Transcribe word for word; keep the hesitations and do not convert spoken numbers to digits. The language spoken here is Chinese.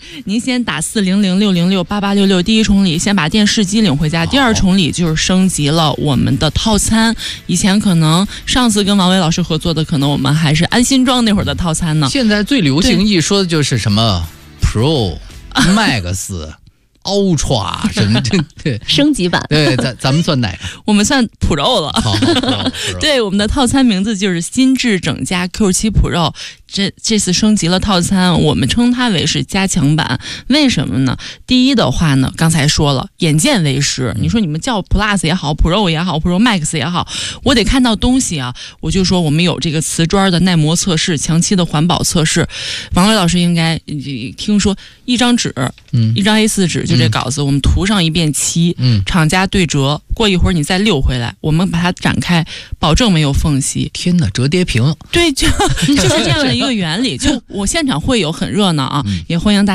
您先打四零零六零六八八六六，第一重礼先把电视机领回家，第二重礼就是升级了我们的套餐。以前可能上次跟王伟老师合作的，可能我们还是安心装那会儿的套餐呢。 现在最流行一说的就是什么 Pro、Max。Ultra 什么的，对， 升级版。 对，咱咱们算哪个？ 我们算 Pro 了。 好好 Pro, Pro 对，我们的套餐名字就是新智整加 Q 七 Pro。这这次升级了套餐，我们称它为是加强版。为什么呢？第一的话呢，刚才说了，眼见为实。你说你们叫 Plus 也好 ，Pro 也好 ，Pro Max 也好，我得看到东西啊。我就说我们有这个瓷砖的耐磨测试，强期的环保测试。王伟老师应该听说，一张纸，嗯，一张 A 四 纸，就这稿子，嗯、我们涂上一遍漆，嗯，厂家对折，过一会儿你再溜回来，我们把它展开，保证没有缝隙。 天哪，折叠屏！ 对，就就是这样的一个原理。就我现场会有很热闹啊，嗯、也欢迎大家。